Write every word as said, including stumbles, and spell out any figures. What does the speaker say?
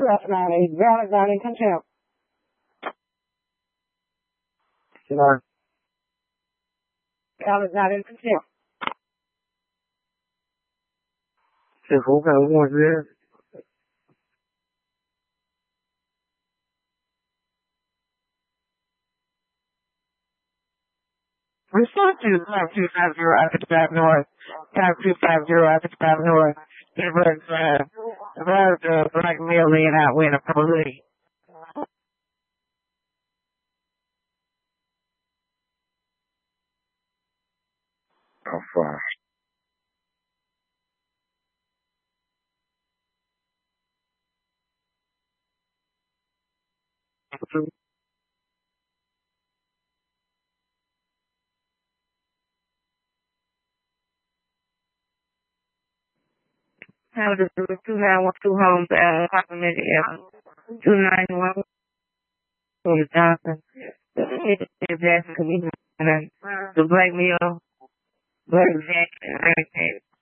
That's not a valid, not in contempt. No. Valid, not in contempt. So who got one there? Respond to five two five zero Apex Drive North. five two five zero Apex Drive North. It was, uh, about, uh, black male laying out wearing a purple hoodie. Oh, fuck. How to do two nine one two homes at Apartment two nine one from Johnson. If that's convenient, the black male, black Jack,